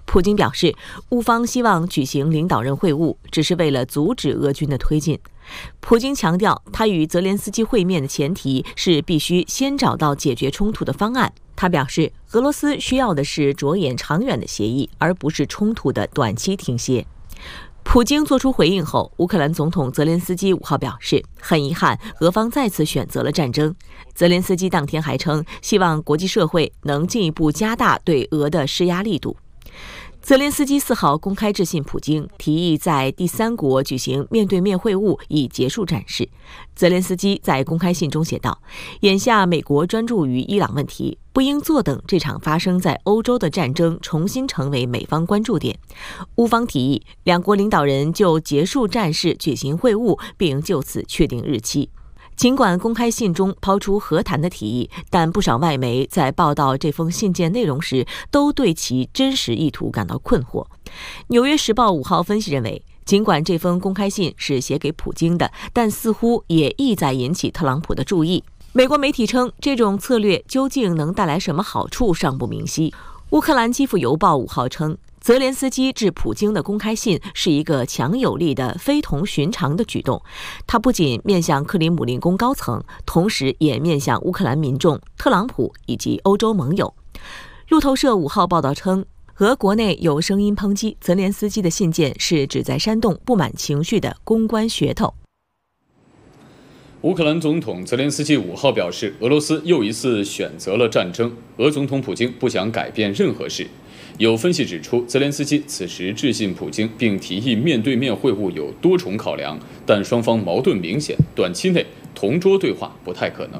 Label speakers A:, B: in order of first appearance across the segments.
A: 普京表示，乌方希望举行领导人会晤，只是为了阻止俄军的推进。普京强调，他与泽连斯基会面的前提是必须先找到解决冲突的方案。他表示，俄罗斯需要的是着眼长远的协议，而不是冲突的短期停歇。普京作出回应后，乌克兰总统泽连斯基5号表示，很遗憾，俄方再次选择了战争。泽连斯基当天还称，希望国际社会能进一步加大对俄的施压力度。泽连斯基4号公开致信普京，提议在第三国举行面对面会晤，以结束战事。泽连斯基在公开信中写道：“眼下美国专注于伊朗问题，不应坐等这场发生在欧洲的战争重新成为美方关注点。”乌方提议两国领导人就结束战事举行会晤，并就此确定日期。尽管公开信中抛出和谈的提议，但不少外媒在报道这封信件内容时，都对其真实意图感到困惑。《纽约时报》5号分析认为，尽管这封公开信是写给普京的，但似乎也意在引起特朗普的注意。美国媒体称，这种策略究竟能带来什么好处尚不明晰。乌克兰基辅邮报5号称，泽连斯基致普京的公开信是一个强有力的、非同寻常的举动。他不仅面向克里姆林宫高层，同时也面向乌克兰民众、特朗普以及欧洲盟友。路透社5号报道称，俄国内有声音抨击泽连斯基的信件是旨在煽动不满情绪的公关噱头。
B: 乌克兰总统泽连斯基5号表示，俄罗斯又一次选择了战争，俄总统普京不想改变任何事。有分析指出，泽连斯基此时致信普京并提议面对面会晤有多重考量，但双方矛盾明显，短期内同桌对话不太可能。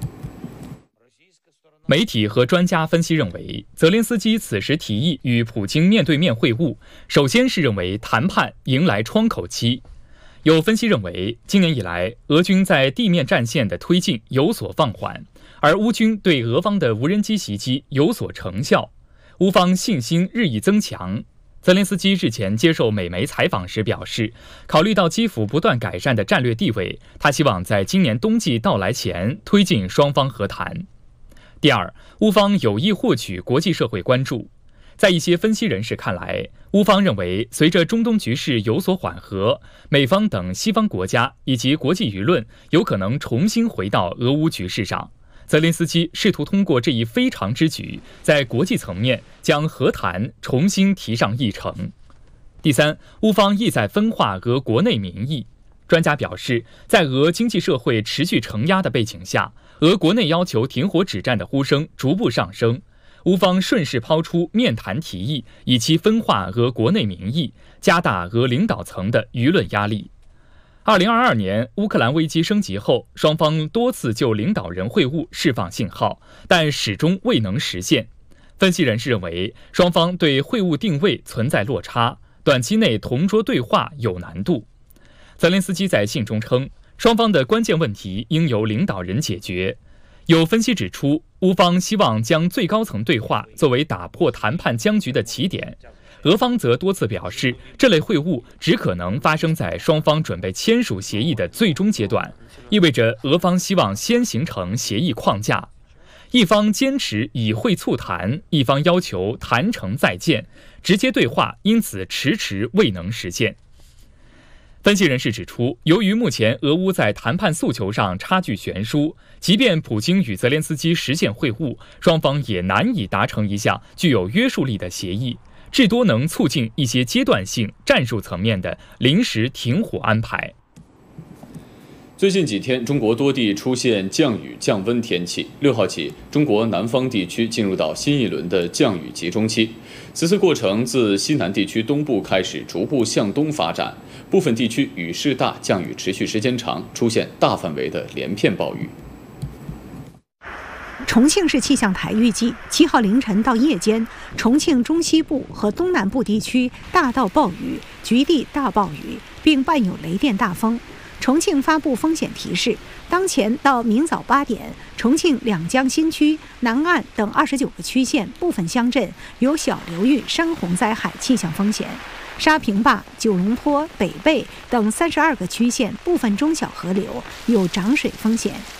C: 媒体和专家分析认为，泽连斯基此时提议与普京面对面会晤，首先是认为谈判迎来窗口期。有分析认为，今年以来，俄军在地面战线的推进有所放缓，而乌军对俄方的无人机袭击有所成效。乌方信心日益增强。泽连斯基日前接受美媒采访时表示，考虑到基辅不断改善的战略地位，他希望在今年冬季到来前推进双方和谈。第二，乌方有意获取国际社会关注。在一些分析人士看来，乌方认为，随着中东局势有所缓和，美方等西方国家以及国际舆论有可能重新回到俄乌局势上。泽连斯基试图通过这一非常之举，在国际层面将和谈重新提上议程。第三，乌方意在分化俄国内民意。专家表示，在俄经济社会持续承压的背景下，俄国内要求停火止战的呼声逐步上升。乌方顺势抛出面谈提议，以期分化俄国内民意，加大俄领导层的舆论压力。2022年乌克兰危机升级后，双方多次就领导人会晤释放信号，但始终未能实现。分析人士认为，双方对会晤定位存在落差，短期内同桌对话有难度。泽连斯基在信中称，双方的关键问题应由领导人解决。有分析指出，乌方希望将最高层对话作为打破谈判僵局的起点，俄方则多次表示，这类会晤只可能发生在双方准备签署协议的最终阶段，意味着俄方希望先形成协议框架。一方坚持以会促谈，一方要求谈成再见，直接对话因此迟迟未能实现。分析人士指出，由于目前俄乌在谈判诉求上差距悬殊，即便普京与泽连斯基实现会晤，双方也难以达成一项具有约束力的协议，至多能促进一些阶段性、战术层面的临时停火安排。
B: 最近几天，中国多地出现降雨降温天气。6号起，中国南方地区进入到新一轮的降雨集中期。此次过程自西南地区东部开始逐步向东发展，部分地区雨势大，降雨持续时间长，出现大范围的连片暴雨。
D: 重庆市气象台预计，7号凌晨到夜间，重庆中西部和东南部地区大到暴雨，局地大暴雨，并伴有雷电大风。重庆发布风险提示，当前到明早8点，重庆两江新区、南岸等29个区县部分乡镇有小流域山洪灾害气象风险。沙坪坝、九龙坡、北碚等32个区县部分中小河流有涨水风险。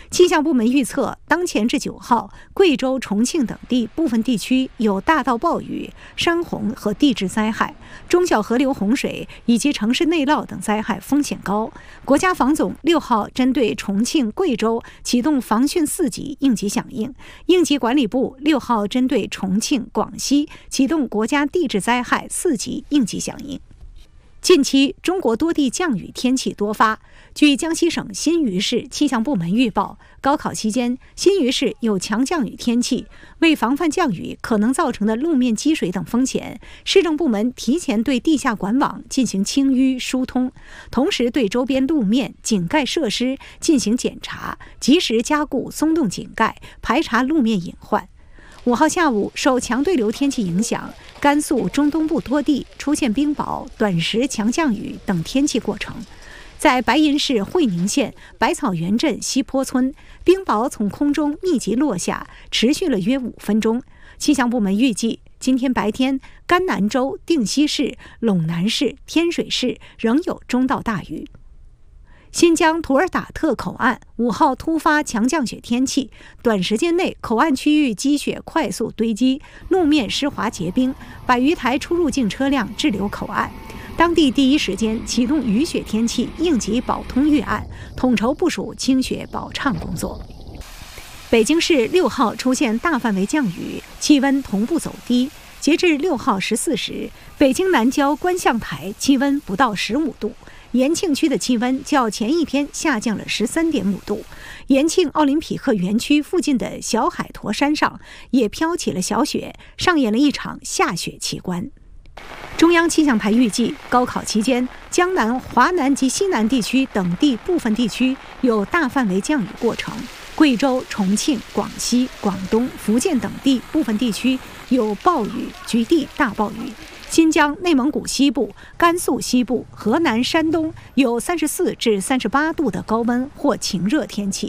D: 气象部门预测，当前至9号，贵州、重庆等地部分地区有大到暴雨、山洪和地质灾害，中小河流洪水以及城市内涝等灾害风险高。国家防总6号针对重庆、贵州启动防汛4级应急响应，应急管理部6号针对重庆、广西启动国家地质灾害4级应急响应。近期，中国多地降雨天气多发。据江西省新余市气象部门预报，高考期间，新余市有强降雨天气。为防范降雨可能造成的路面积水等风险，市政部门提前对地下管网进行清淤疏通，同时对周边路面、井盖设施进行检查，及时加固松动井盖，排查路面隐患。5号下午，受强对流天气影响，甘肃中东部多地出现冰雹、短时强降雨等天气过程。在白银市会宁县百草园镇西坡村，冰雹从空中密集落下，持续了约5分钟。气象部门预计，今天白天，甘南州、定西市、陇南市、天水市仍有中到大雨。新疆图尔塔特口岸5号突发强降雪天气，短时间内口岸区域积雪快速堆积，路面湿滑结冰，100余台出入境车辆滞留口岸。当地第一时间启动雨雪天气应急保通预案，统筹部署清雪保畅工作。北京市6号出现大范围降雨，气温同步走低。截至6号14时，北京南郊观象台气温不到15度。延庆区的气温较前一天下降了13.5度，延庆奥林匹克园区附近的小海坨山上也飘起了小雪，上演了一场下雪奇观。中央气象台预计，高考期间，江南、华南及西南地区等地部分地区有大范围降雨过程，贵州、重庆、广西、广东、福建等地部分地区有暴雨、局地大暴雨。新疆、内蒙古西部、甘肃西部、河南、山东有34至38度的高温或晴热天气。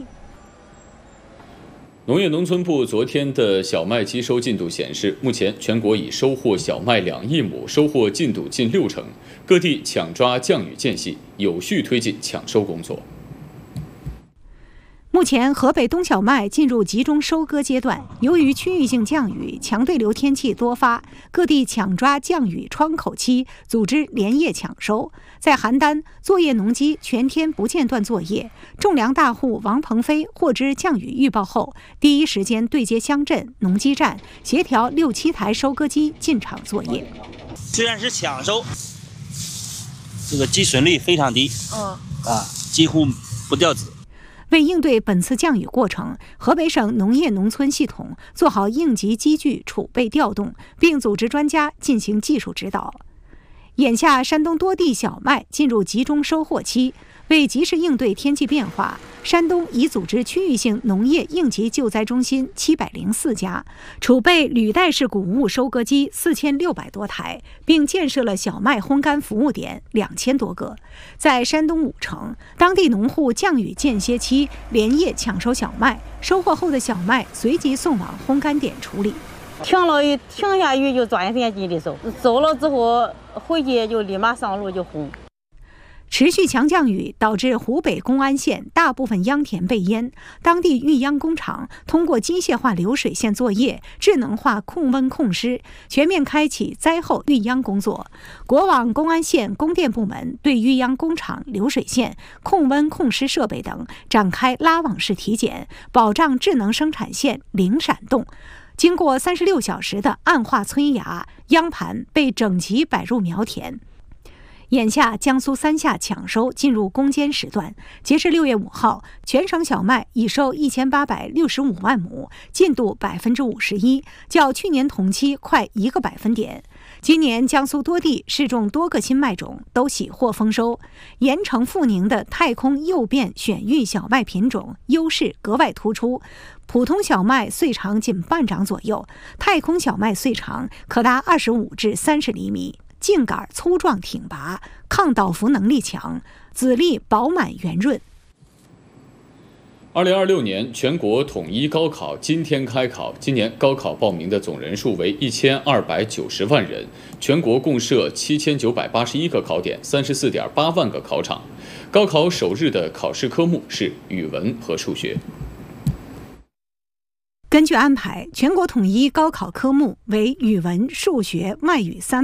B: 农业农村部昨天的小麦机收进度显示，目前全国已收获小麦2亿亩，收获进度近60%，各地抢抓降雨间隙，有序推进抢收工作。
D: 目前，河北冬小麦进入集中收割阶段。由于区域性降雨、强对流天气多发，各地抢抓降雨窗口期，组织连夜抢收。在邯郸，作业农机全天不间断作业。种粮大户王鹏飞获知降雨预报后，第一时间对接乡镇、农机站，协调6、7台收割机进场作业。
E: 虽然是抢收，这个积损率非常低，几乎不掉籽。
D: 为应对本次降雨过程，河北省农业农村系统做好应急机具储备调动，并组织专家进行技术指导。眼下，山东多地小麦进入集中收获期，为及时应对天气变化，山东已组织区域性农业应急救灾中心704家，储备履带式谷物收割机4600多台，并建设了小麦烘干服务点2000多个。在山东武城，当地农户降雨间歇期连夜抢收小麦，收获后的小麦随即送往烘干点处理。
F: 停下雨就抓紧时间进去收，收了之后回去就立马上路就烘。
D: 持续强降雨导致湖北公安县大部分秧田被淹，当地育秧工厂通过机械化流水线作业、智能化控温控湿，全面开启灾后育秧工作。国网公安县供电部门对育秧工厂、流水线、控温控湿设备等展开拉网式体检，保障智能生产线零闪动。经过36小时的暗化催芽，秧盘被整齐摆入苗田。眼下，江苏3下抢收进入攻坚时段。截至6月5号，全省小麦已收1865万亩，进度51%，较去年同期快1个百分点。今年江苏多地试种多个新麦种，都喜获丰收。盐城阜宁的太空诱变选育小麦品种优势格外突出，普通小麦穗长仅半掌左右，太空小麦穗长可达25至30厘米。茎杆粗壮挺拔，抗倒伏能力强，籽粒饱满圆润。
B: 2026年全国统一高考今天开考，今年高考报名的总人数为1290万人，全国共设7981个考点，34.8万个考场。高考首日的考试科目是语文和数学。
D: 根据安排，全国统一高考科目为语文、数学、外语3